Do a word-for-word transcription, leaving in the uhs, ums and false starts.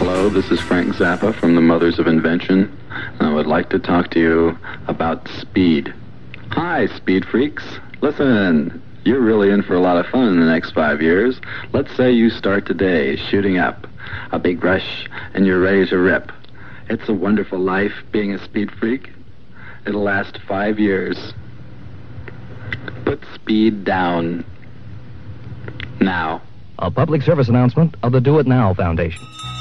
Hello, this is Frank Zappa from the Mothers of Invention, and I would like to talk to you about speed. Hi, speed freaks. Listen, you're really in for a lot of fun in the next five years. Let's say you start today shooting up a big rush and you're ready to rip. It's a wonderful life being a speed freak. It'll last five years. Put speed down now. A public service announcement of the Do It Now Foundation.